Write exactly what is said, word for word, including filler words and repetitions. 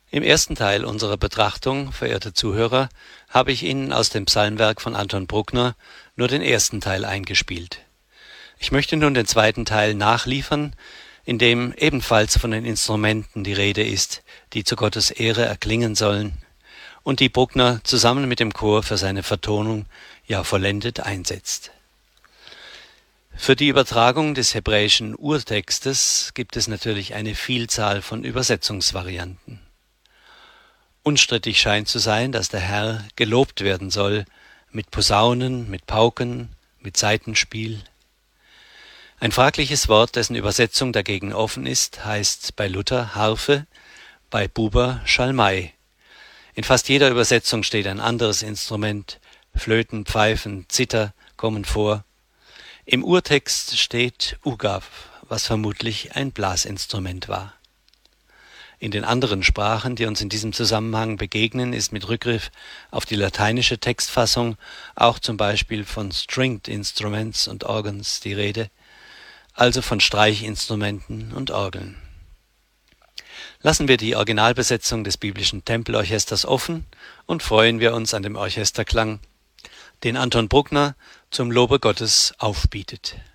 Im ersten Teil unserer Betrachtung, verehrte Zuhörer, habe ich Ihnen aus dem Psalmwerk von Anton Bruckner nur den ersten Teil eingespielt. Ich möchte nun den zweiten Teil nachliefern, in dem ebenfalls von den Instrumenten die Rede ist, die zu Gottes Ehre erklingen sollen und die Bruckner zusammen mit dem Chor für seine Vertonung ja vollendet einsetzt. Für die Übertragung des hebräischen Urtextes gibt es natürlich eine Vielzahl von Übersetzungsvarianten. Unstrittig scheint zu sein, dass der Herr gelobt werden soll, mit Posaunen, mit Pauken, mit Saitenspiel. Ein fragliches Wort, dessen Übersetzung dagegen offen ist, heißt bei Luther Harfe, bei Buber Schalmei. In fast jeder Übersetzung steht ein anderes Instrument, Flöten, Pfeifen, Zither kommen vor. Im Urtext steht Ugav, was vermutlich ein Blasinstrument war. In den anderen Sprachen, die uns in diesem Zusammenhang begegnen, ist mit Rückgriff auf die lateinische Textfassung auch zum Beispiel von Stringed Instruments und Organs die Rede, also von Streichinstrumenten und Orgeln. Lassen wir die Originalbesetzung des biblischen Tempelorchesters offen und freuen wir uns an dem Orchesterklang, den Anton Bruckner zum Lobe Gottes aufbietet.